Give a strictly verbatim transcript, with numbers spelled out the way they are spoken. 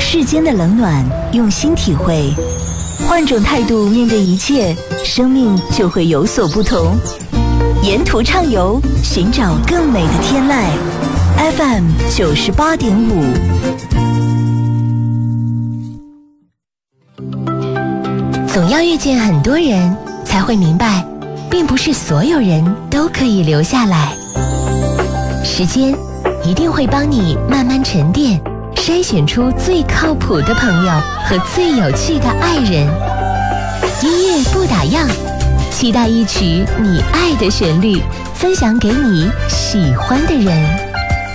世间的冷暖用心体会，换种态度面对一切，生命就会有所不同。沿途畅游，寻找更美的天籁。F M 九十八点五。 总要遇见很多人，才会明白，并不是所有人都可以留下来。时间一定会帮你慢慢沉淀，筛选出最靠谱的朋友和最有趣的爱人。音乐不打烊，期待一曲你爱的旋律，分享给你喜欢的人。